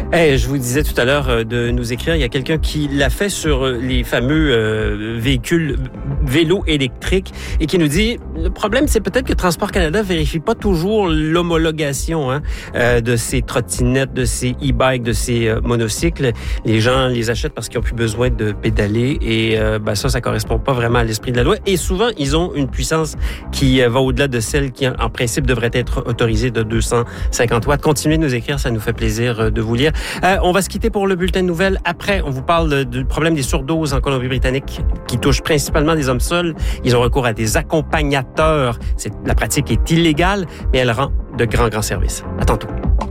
Je vous disais tout à l'heure de nous écrire, il y a quelqu'un qui l'a fait sur les fameux vélos électriques et qui nous dit, le problème c'est peut-être que Transport Canada vérifie pas toujours l'homologation de ces trottinettes, de ces e-bikes, de ces monocycles. Les gens les achètent parce qu'ils ont plus besoin de pédaler et ça correspond pas vraiment à l'esprit de la loi. Et souvent, ils ont une puissance qui va au-delà de celle qui, en principe, devrait être autorisée de 250 watts. Continuez de nous écrire, ça nous fait plaisir de vous lire. On va se quitter pour le bulletin de nouvelles. Après, on vous parle du problème des surdoses en Colombie-Britannique qui touche principalement des hommes seuls. Ils ont recours à des accompagnateurs. La pratique est illégale, mais elle rend de grands services. À tantôt.